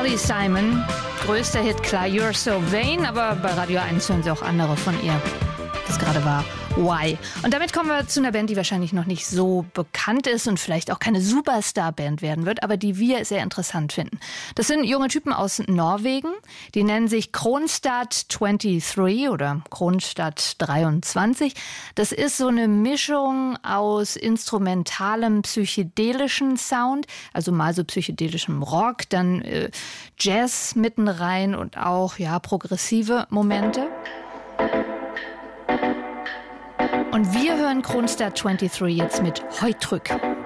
Carly Simon, größter Hit, klar, You're So Vain, aber bei Radio 1 hören Sie auch andere von ihr. Das gerade war Why. Und damit kommen wir zu einer Band, die wahrscheinlich noch nicht so bekannt ist und vielleicht auch keine Superstar-Band werden wird, aber die wir sehr interessant finden. Das sind junge Typen aus Norwegen, die nennen sich Kronstadt 23 oder Kronstadt 23. Das ist so eine Mischung aus instrumentalem, psychedelischen Sound, also mal so psychedelischem Rock, dann Jazz mitten rein und auch progressive Momente. Und wir hören Kronstadt 23 jetzt mit Heutrück.